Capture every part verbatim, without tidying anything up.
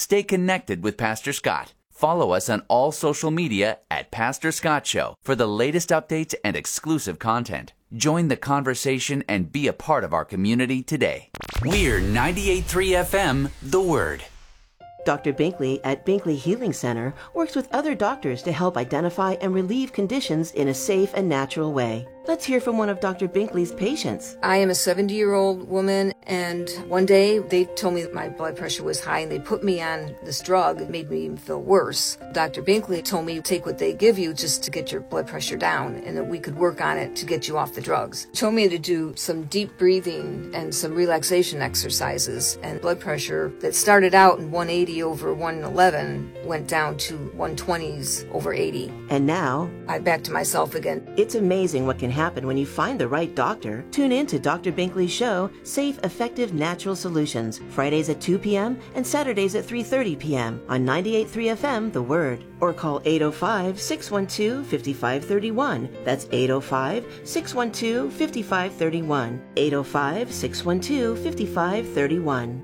Stay connected with Pastor Scott. Follow us on all social media at Pastor Scott Show for the latest updates and exclusive content. Join the conversation and be a part of our community today. We're ninety-eight point three F M, The Word. Doctor Binkley at Binkley Healing Center works with other doctors to help identify and relieve conditions in a safe and natural way. Let's hear from one of Doctor Binkley's patients. I am a seventy-year-old woman, and one day they told me that my blood pressure was high, and they put me on this drug. It made me even feel worse. Doctor Binkley told me, take what they give you just to get your blood pressure down, and that we could work on it to get you off the drugs. He told me to do some deep breathing and some relaxation exercises, and blood pressure that started out in one eighty over one eleven went down to one twenties over eighty. And now, I'm back to myself again. It's amazing what can happen when you find the right doctor. Tune in to Doctor Binkley's show, Safe, Effective, Natural Solutions, Fridays at two p.m. and Saturdays at three thirty p.m. on ninety-eight point three F M, The Word. Or call eight oh five, six one two, five five three one. That's eight oh five, six one two, five five three one. eight oh five, six one two, five five three one.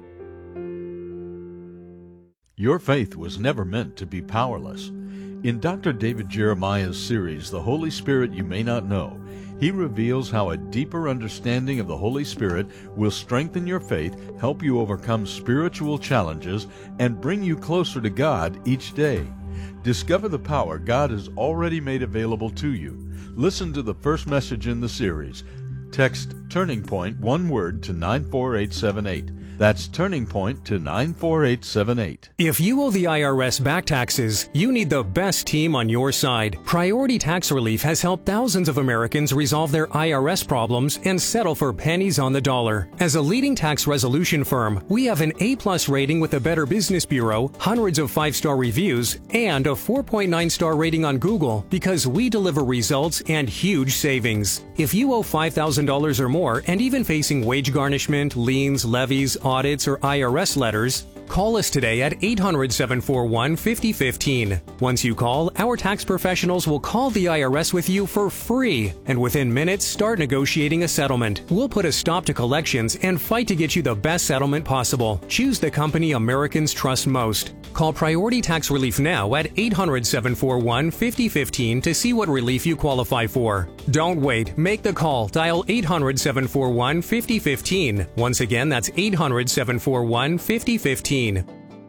Your faith was never meant to be powerless. In Doctor David Jeremiah's series, The Holy Spirit You May Not Know, he reveals how a deeper understanding of the Holy Spirit will strengthen your faith, help you overcome spiritual challenges, and bring you closer to God each day. Discover the power God has already made available to you. Listen to the first message in the series. Text Turning Point, one word, to nine four eight seven eight. That's Turning Point to nine four eight seven eight. If you owe the I R S back taxes, you need the best team on your side. Priority Tax Relief has helped thousands of Americans resolve their I R S problems and settle for pennies on the dollar. As a leading tax resolution firm, we have an A-plus rating with the Better Business Bureau, hundreds of five-star reviews, and a four point nine star rating on Google because we deliver results and huge savings. If you owe five thousand dollars or more and even facing wage garnishment, liens, levies, audits, or I R S letters, call us today at eight hundred, seven four one, five oh one five. Once you call, our tax professionals will call the I R S with you for free, and within minutes start negotiating a settlement. We'll put a stop to collections and fight to get you the best settlement possible. Choose the company Americans trust most. Call Priority Tax Relief now at eight hundred, seven four one, five oh one five to see what relief you qualify for. Don't wait. Make the call. Dial eight hundred, seven four one, five oh one five. Once again, that's eight hundred, seven four one, five oh one five.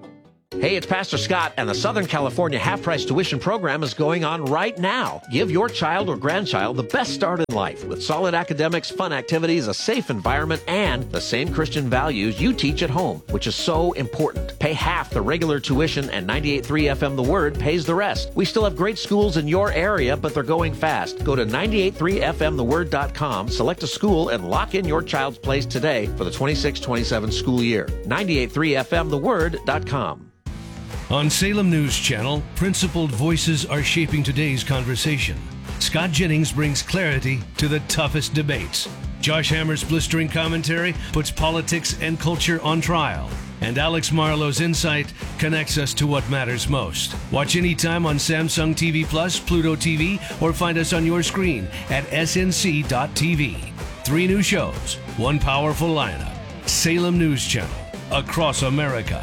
Hey, it's Pastor Scott, and the Southern California half-price tuition program is going on right now. Give your child or grandchild the best start in life with solid academics, fun activities, a safe environment, and the same Christian values you teach at home, which is so important. Pay half the regular tuition, and ninety-eight point three F M The Word pays the rest. We still have great schools in your area, but they're going fast. Go to ninety-eight point three F M the word dot com, select a school, and lock in your child's place today for the twenty-six twenty-seven school year. ninety-eight point three F M the word dot com. On Salem News Channel, principled voices are shaping today's conversation. Scott Jennings brings clarity to the toughest debates. Josh Hammer's blistering commentary puts politics and culture on trial. And Alex Marlowe's insight connects us to what matters most. Watch anytime on Samsung T V Plus, Pluto T V, or find us on your screen at S N C dot T V. Three new shows, one powerful lineup. Salem News Channel, across America.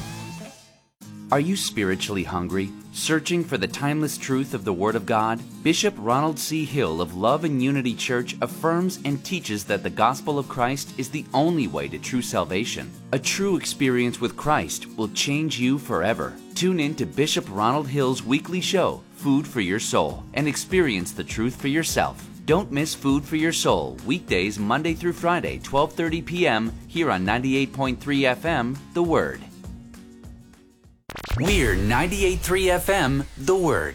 Are you spiritually hungry, searching for the timeless truth of the Word of God? Bishop Ronald C. Hill of Love and Unity Church affirms and teaches that the gospel of Christ is the only way to true salvation. A true experience with Christ will change you forever. Tune in to Bishop Ronald Hill's weekly show, Food for Your Soul, and experience the truth for yourself. Don't miss Food for Your Soul, weekdays Monday through Friday, twelve thirty p.m. here on ninety-eight point three F M, The Word. We're ninety-eight point three F M, The Word.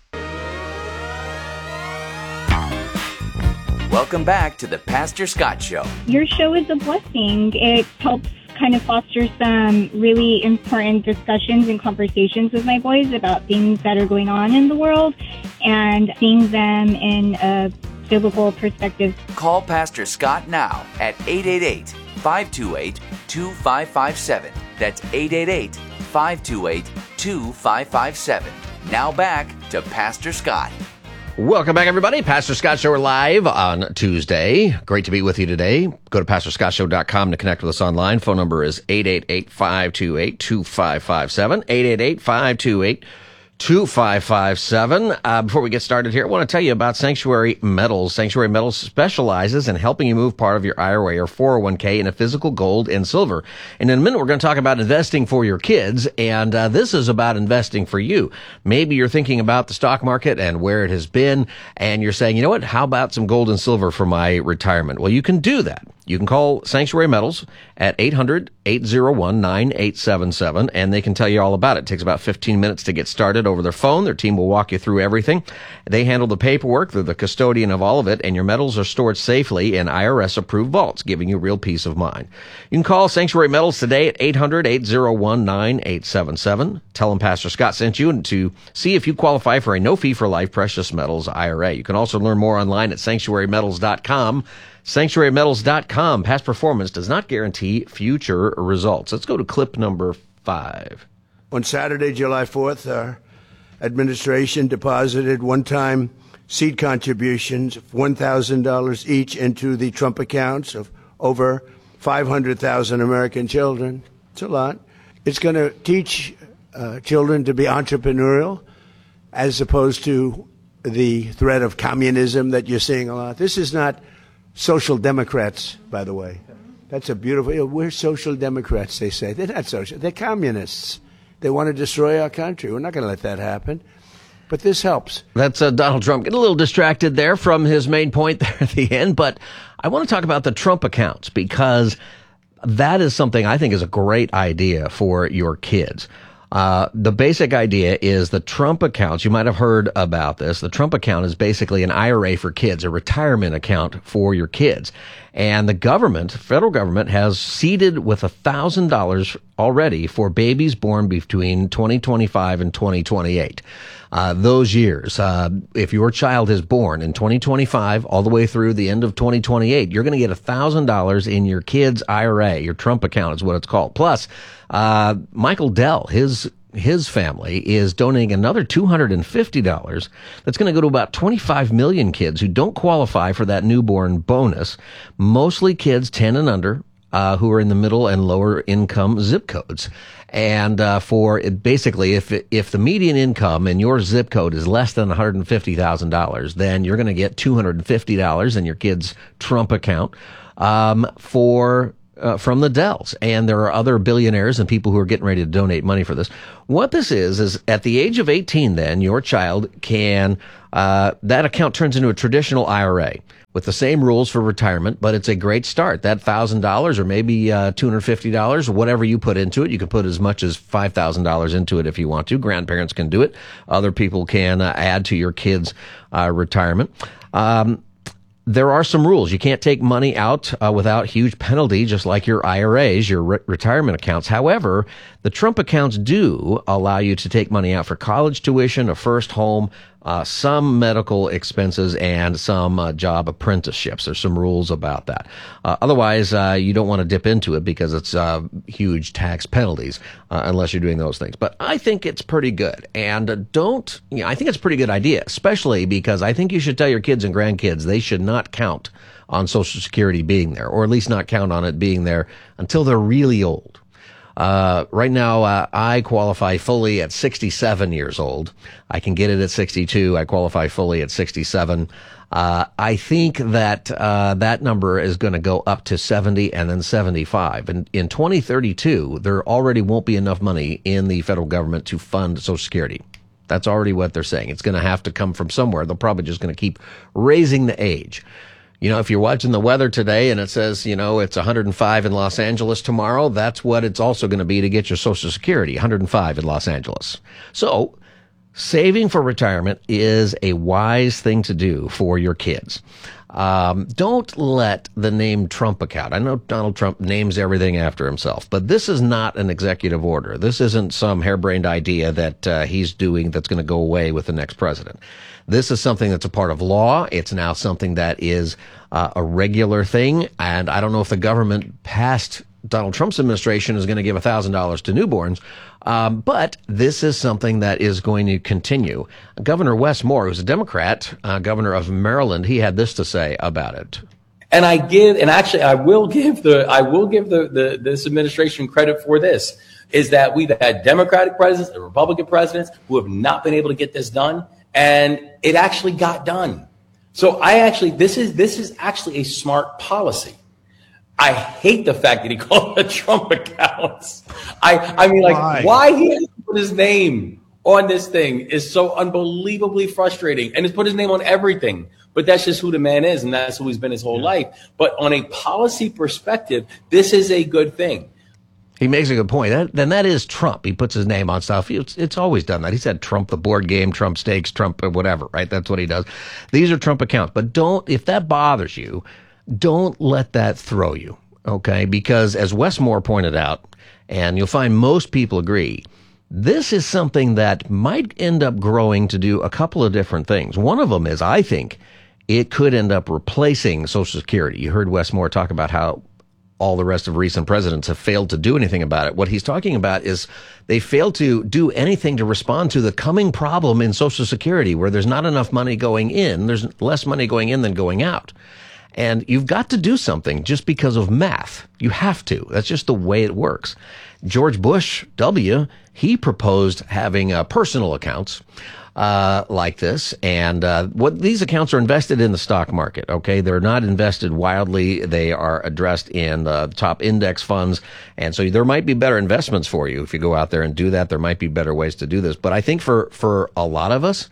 Welcome back to the Pastor Scott Show. Your show is a blessing. It helps kind of foster some really important discussions and conversations with my boys about things that are going on in the world and seeing them in a biblical perspective. Call Pastor Scott now at eight eight eight, five two eight, two five five seven. That's eight eight eight, five two eight, two five five seven. Now back to Pastor Scott. Welcome back, everybody. Pastor Scott Show, we're live on Tuesday. Great to be with you today. Go to pastor scott show dot com to connect with us online. Phone number is eight eight eight, five two eight, two five five seven, eight eight eight, five two eight, two five five seven. Uh, before we get started here, I want to tell you about Sanctuary Metals. Sanctuary Metals specializes in helping you move part of your I R A or four oh one k into physical gold and silver. And in a minute, we're going to talk about investing for your kids. And uh, this is about investing for you. Maybe you're thinking about the stock market and where it has been, and you're saying, you know what, how about some gold and silver for my retirement? Well, you can do that. You can call Sanctuary Metals at eight hundred, eight oh one, nine eight seven seven, and they can tell you all about it. It takes about fifteen minutes to get started over their phone. Their team will walk you through everything. They handle the paperwork. They're the custodian of all of it, and your metals are stored safely in I R S-approved vaults, giving you real peace of mind. You can call Sanctuary Metals today at eight hundred, eight oh one, nine eight seven seven. Tell them Pastor Scott sent you, and to see if you qualify for a no-fee-for-life precious metals I R A. You can also learn more online at sanctuary metals dot com. sanctuary metals dot com. Past performance does not guarantee future results. Let's go to clip number five. On Saturday, July fourth, our administration deposited one-time seed contributions of one thousand dollars each into the Trump accounts of over five hundred thousand American children. It's a lot. It's going to teach uh, children to be entrepreneurial as opposed to the threat of communism that you're seeing a lot. This is not social democrats, by the way. That's a beautiful, you know, we're social democrats, they say. They're not social, they're communists. They want to destroy our country. We're not going to let that happen. But this helps. That's uh, Donald Trump. Get a little distracted there from his main point there at the end. But I want to talk about the Trump accounts, because that is something I think is a great idea for your kids. Uh, the basic idea is the Trump accounts. You might have heard about this. The Trump account is basically an I R A for kids, a retirement account for your kids. And the government, federal government, has seeded with one thousand dollars already for babies born between twenty twenty-five and twenty twenty-eight. Uh, those years, uh, if your child is born in twenty twenty-five all the way through the end of twenty twenty-eight, you're going to get one thousand dollars in your kid's I R A. Your Trump account is what it's called. Plus, uh, Michael Dell, his his family is donating another two hundred fifty dollars. That's going to go to about twenty-five million kids who don't qualify for that newborn bonus, mostly kids ten and under, uh, who are in the middle and lower income zip codes. And uh, for it, basically, if if the median income in your zip code is less than one hundred fifty thousand dollars, then you're going to get two hundred fifty dollars in your kid's Trump account um, for uh, from the Dells. And there are other billionaires and people who are getting ready to donate money for this. What this is, is at the age of eighteen, then, your child can, uh, that account turns into a traditional I R A with the same rules for retirement, but it's a great start. That one thousand dollars or maybe uh, two hundred fifty dollars, whatever you put into it, you can put as much as five thousand dollars into it if you want to. Grandparents can do it. Other people can uh, add to your kids' uh, retirement. Um, There are some rules. You can't take money out uh, without huge penalty, just like your I R As, your re- retirement accounts. However, the Trump accounts do allow you to take money out for college tuition, a first home, uh, some medical expenses, and some uh, job apprenticeships. There's some rules about that. Uh, otherwise, uh, you don't want to dip into it because it's uh, huge tax penalties uh, unless you're doing those things. But I think it's pretty good. And uh, don't, you know, I think it's a pretty good idea, especially because I think you should tell your kids and grandkids they should not count on Social Security being there, or at least not count on it being there until they're really old. Uh, right now, uh, I qualify fully at sixty-seven years old. I can get it at sixty-two. I qualify fully at sixty-seven. Uh, I think that, uh, that number is going to go up to seventy and then seventy-five. And in twenty thirty-two, there already won't be enough money in the federal government to fund Social Security. That's already what they're saying. It's going to have to come from somewhere. They're probably just going to keep raising the age. You know, if you're watching the weather today and it says, you know, it's one hundred five in Los Angeles tomorrow, that's what it's also going to be to get your Social Security, one hundred five in Los Angeles. So saving for retirement is a wise thing to do for your kids. Um, don't let the name Trump account. I know Donald Trump names everything after himself, but this is not an executive order. This isn't some harebrained idea that uh, he's doing that's going to go away with the next president. This is something that's a part of law. It's now something that is uh, a regular thing. And I don't know if the government past Donald Trump's administration is going to give one thousand dollars to newborns. Um, but this is something that is going to continue. Governor Wes Moore, who's a Democrat, uh, governor of Maryland, he had this to say about it. And I give, and actually, I will give the, I will give the, the this administration credit for this, is that we've had Democratic presidents and Republican presidents who have not been able to get this done, and it actually got done. So I actually, this is this is actually a smart policy. I hate the fact that he called it Trump accounts. I, I mean, like, why, why he has to put his name on this thing is so unbelievably frustrating, and he's put his name on everything. But that's just who the man is, and that's who he's been his whole life. But on a policy perspective, this is a good thing. He makes a good point. That, then that is Trump. He puts his name on stuff. It's, it's always done that. He said Trump the board game, Trump steaks, Trump whatever, right? That's what he does. These are Trump accounts. But don't, if that bothers you, don't let that throw you, okay? Because as Wes Moore pointed out, and you'll find most people agree, this is something that might end up growing to do a couple of different things. One of them is, I think, it could end up replacing Social Security. You heard Wes Moore talk about how all the rest of recent presidents have failed to do anything about it. What he's talking about is they failed to do anything to respond to the coming problem in Social Security, where there's not enough money going in. There's less money going in than going out. And you've got to do something just because of math. You have to. That's just the way it works. George Bush W., he proposed having uh, personal accounts uh like this, and uh what these accounts are invested in the stock market. Okay, they're not invested wildly. They are addressed in the top index funds, and so there might be better investments for you if you go out there and do that. There might be better ways to do this, but I think for for a lot of us,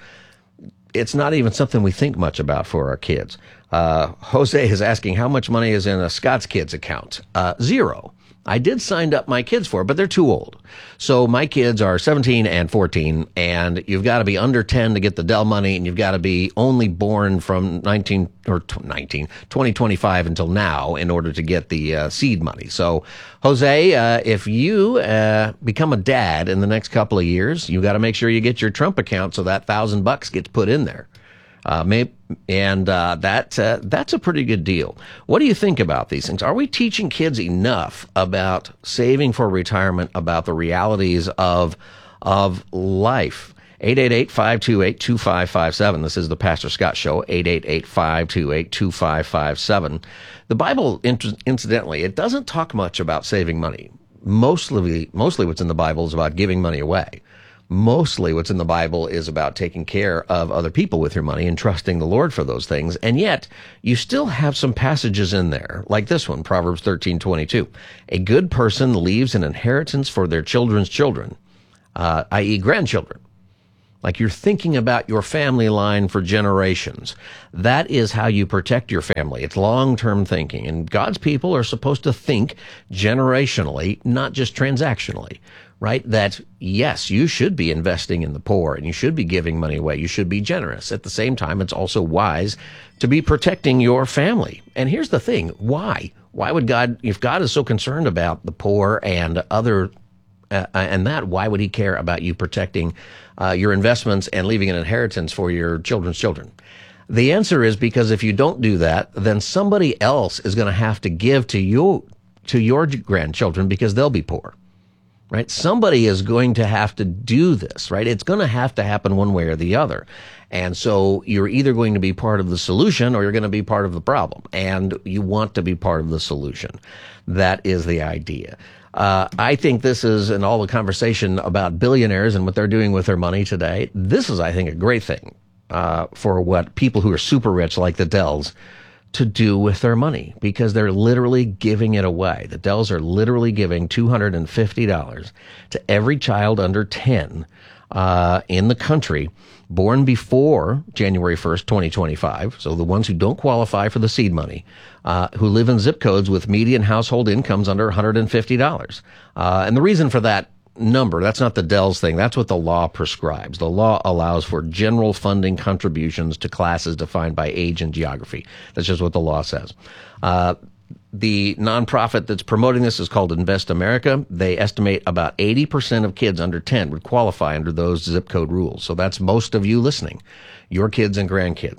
it's not even something we think much about for our kids. uh Jose is asking how much money is in a Scott's kids account. uh zero. I did sign up my kids for it, but they're too old. So my kids are seventeen and fourteen, and you've got to be under ten to get the Dell money, and you've got to be only born from nineteen or nineteen, twenty twenty-five until now in order to get the uh, seed money. So, Jose, uh, if you uh, become a dad in the next couple of years, you got to make sure you get your Trump account so that thousand bucks gets put in there. Uh, may, and uh, that uh, that's a pretty good deal. What do you think about these things? Are we teaching kids enough about saving for retirement, about the realities of of life? eight eight eight, five two eight, two five five seven. This is the Pastor Scott Show, eight eight eight, five two eight, two five five seven. The Bible, incidentally, it doesn't talk much about saving money. Mostly, mostly what's in the Bible is about giving money away. Mostly what's in the Bible is about taking care of other people with your money and trusting the Lord for those things. And yet, you still have some passages in there, like this one, Proverbs thirteen twenty-two. A good person leaves an inheritance for their children's children, uh, that is grandchildren. Like you're thinking about your family line for generations. That is how you protect your family. It's long-term thinking. And God's people are supposed to think generationally, not just transactionally. Right? That, yes, you should be investing in the poor and you should be giving money away. You should be generous. At the same time, it's also wise to be protecting your family. And here's the thing. Why? Why would God, if God is so concerned about the poor and other, uh, and that, why would he care about you protecting uh, your investments and leaving an inheritance for your children's children? The answer is because if you don't do that, then somebody else is going to have to give to you, to your grandchildren because they'll be poor. Right? Somebody is going to have to do this, right? It's going to have to happen one way or the other. And so you're either going to be part of the solution or you're going to be part of the problem. And you want to be part of the solution. That is the idea. Uh, I think this is, in all the conversation about billionaires and what they're doing with their money today, this is, I think, a great thing uh, for what people who are super rich like the Dells to do with their money, because they're literally giving it away. The Dells are literally giving two hundred fifty dollars to every child under ten uh, in the country born before January first, twenty twenty-five. So the ones who don't qualify for the seed money, uh, who live in zip codes with median household incomes under one hundred fifty dollars. Uh, and the reason for that number, that's not the Dells thing. That's what the law prescribes. The law allows for general funding contributions to classes defined by age and geography. That's just what the law says. Uh, the nonprofit that's promoting this is called Invest America. They estimate about eighty percent of kids under ten would qualify under those zip code rules. So that's most of you listening, your kids and grandkids.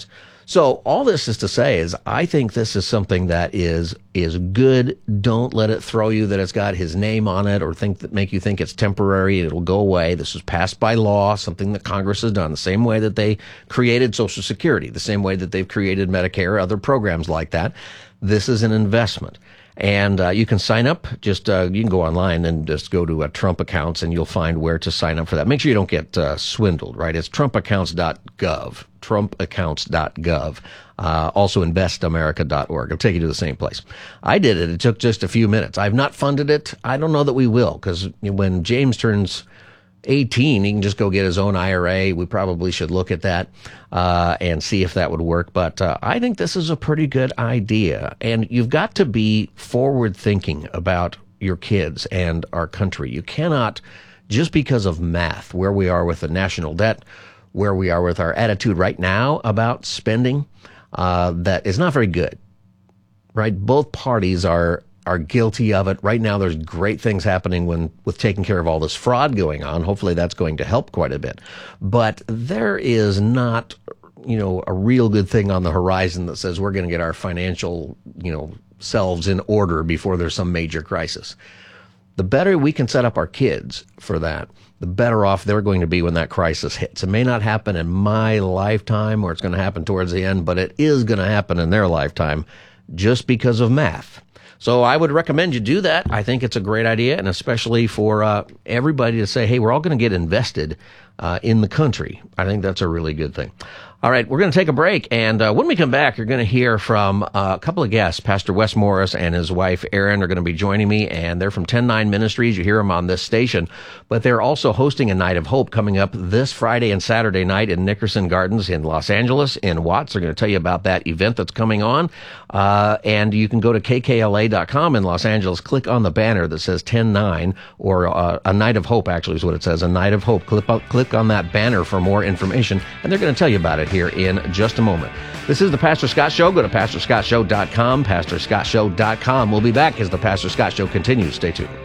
So all this is to say is I think this is something that is is good. Don't let it throw you that it's got his name on it or think that make you think it's temporary. It'll go away. This was passed by law, something that Congress has done, the same way that they created Social Security, the same way that they've created Medicare, other programs like that. This is an investment. And uh, you can sign up. Just uh, you can go online and just go to uh, Trump accounts, and you'll find where to sign up for that. Make sure you don't get uh, swindled, right? It's trump accounts dot gov, trump accounts dot gov. Uh, also invest america dot org. It'll take you to the same place. I did it. It took just a few minutes. I've not funded it. I don't know that we will, because when James turns eighteen, he can just go get his own I R A. We probably should look at that uh, and see if that would work. But uh, I think this is a pretty good idea. And you've got to be forward thinking about your kids and our country. You cannot, just because of math, where we are with the national debt, where we are with our attitude right now about spending, uh, that is not very good, right? Both parties are are guilty of it. Right now, there's great things happening when with taking care of all this fraud going on. Hopefully that's going to help quite a bit. But there is not, you know, a real good thing on the horizon that says we're going to get our financial, you know, selves in order before there's some major crisis. The better we can set up our kids for that, the better off they're going to be when that crisis hits. It may not happen in my lifetime or it's going to happen towards the end, but it is going to happen in their lifetime just because of math. So I would recommend you do that. I think it's a great idea, and especially for uh, everybody to say, hey, we're all going to get invested uh, in the country. I think that's a really good thing. All right, we're going to take a break, and uh, when we come back, you're going to hear from uh, a couple of guests. Pastor Wes Morris and his wife, Erin, are going to be joining me, and they're from ten nine Ministries. You hear them on this station, but they're also hosting a Night of Hope coming up this Friday and Saturday night in Nickerson Gardens in Los Angeles, in Watts. They're going to tell you about that event that's coming on, uh, and you can go to K K L A dot com in Los Angeles, click on the banner that says ten nine, or uh, a Night of Hope, actually is what it says, a Night of Hope. Click, click on that banner for more information, and they're going to tell you about it here in just a moment. This is the Pastor Scott Show. Go to pastor scott show dot com, pastor scott show dot com. We'll be back as the Pastor Scott Show continues. Stay tuned.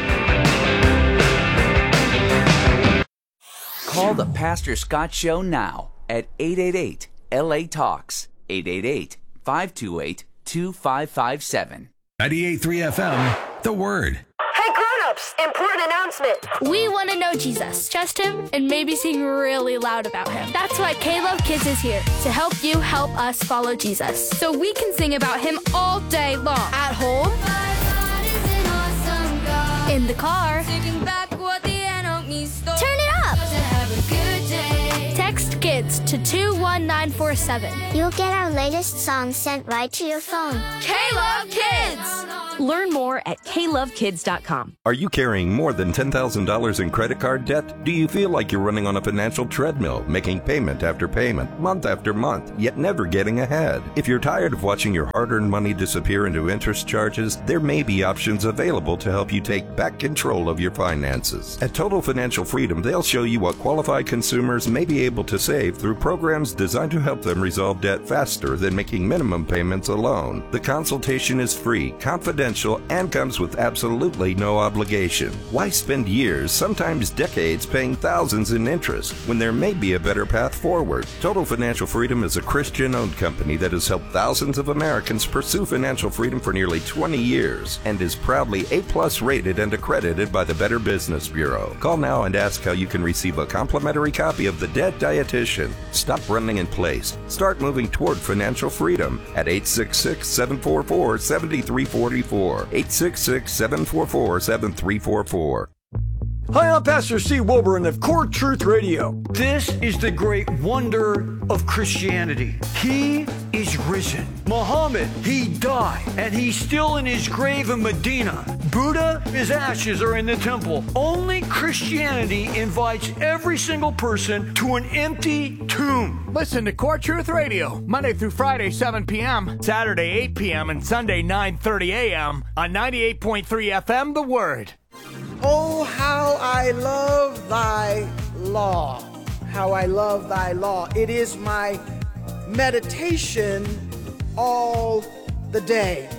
Call the Pastor Scott Show now at eight eight eight L A Talks, eight eight eight, five two eight, two five five seven. ninety-eight point three F M, The Word. Hey grown-ups, important announcement. We want to know Jesus, trust him, and maybe sing really loud about him. That's why K-Love Kids is here, to help you help us follow Jesus. So we can sing about him all day long. At home, awesome in the car, back what the enemy stole. Turn it up. Text KIDS to two one nine four seven. You'll get our latest song sent right to your phone. K-Love Kids! Learn more at K love kids dot com. Are you carrying more than ten thousand dollars in credit card debt? Do you feel like you're running on a financial treadmill, making payment after payment, month after month, yet never getting ahead? If you're tired of watching your hard-earned money disappear into interest charges, there may be options available to help you take back control of your finances. At Total Financial Freedom, they'll show you what qualified consumers may be able to save through programs designed to help them resolve debt faster than making minimum payments alone. The consultation is free, confidential, and comes with absolutely no obligation. Why spend years, sometimes decades, paying thousands in interest when there may be a better path forward? Total Financial Freedom is a Christian-owned company that has helped thousands of Americans pursue financial freedom for nearly twenty years and is proudly A-plus rated and accredited by the Better Business Bureau. Call now and ask how you can receive a complimentary copy of The Dead Dietitian. Stop running in place. Start moving toward financial freedom at eight six six, seven four four, seven three four four. eight six six, seven four four, seven three four four. Hi, I'm Pastor Steve Wilburn of Core Truth Radio. This is the great wonder of Christianity. He is risen. Muhammad, he died, and he's still in his grave in Medina. Buddha, his ashes are in the temple. Only Christianity invites every single person to an empty tomb. Listen to Core Truth Radio, Monday through Friday, seven p.m., Saturday, eight p.m., and Sunday, nine thirty a.m. on ninety-eight point three F M, The Word. Oh, how I love thy law. How I love thy law. It is my meditation all the day.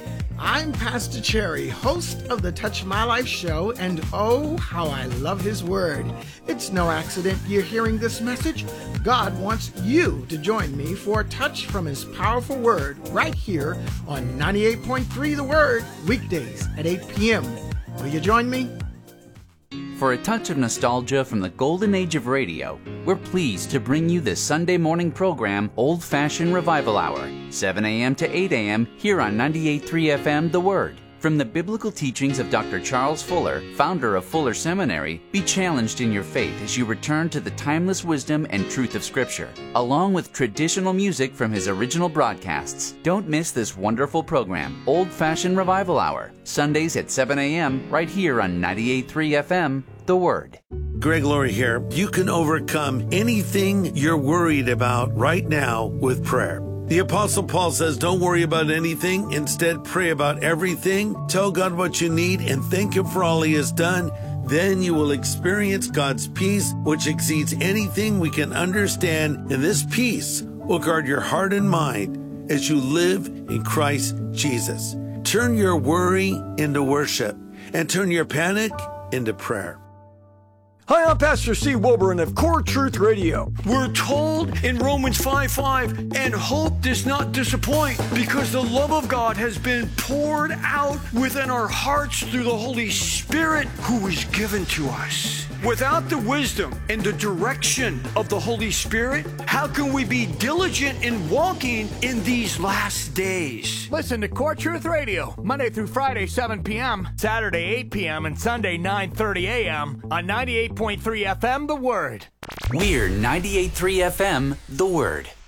I'm Pastor Cherry, host of the Touch My Life show, and oh, how I love his word. It's no accident you're hearing this message. God wants you to join me for a touch from his powerful word right here on ninety-eight point three The Word, weekdays at eight p.m. Will you join me? For a touch of nostalgia from the golden age of radio, we're pleased to bring you the Sunday morning program Old Fashioned Revival Hour, seven a.m. to eight a.m. here on ninety-eight point three F M The Word. From the biblical teachings of Doctor Charles Fuller, founder of Fuller Seminary, be challenged in your faith as you return to the timeless wisdom and truth of Scripture, along with traditional music from his original broadcasts. Don't miss this wonderful program, Old Fashioned Revival Hour, Sundays at seven a.m. right here on ninety-eight point three F M The Word. Greg Laurie here. You can overcome anything you're worried about right now with prayer. The Apostle Paul says, don't worry about anything. Instead, pray about everything. Tell God what you need and thank him for all he has done. Then you will experience God's peace, which exceeds anything we can understand. And this peace will guard your heart and mind as you live in Christ Jesus. Turn your worry into worship and turn your panic into prayer. Hi, I'm Pastor C. Wilburn of Core Truth Radio. We're told in Romans five five, and hope does not disappoint because the love of God has been poured out within our hearts through the Holy Spirit who is given to us. Without the wisdom and the direction of the Holy Spirit, how can we be diligent in walking in these last days? Listen to Core Truth Radio, Monday through Friday, seven p.m., Saturday, eight p.m., and Sunday, nine thirty a.m. on ninety-eight point three F M The Word. We're ninety-eight point three F M The Word.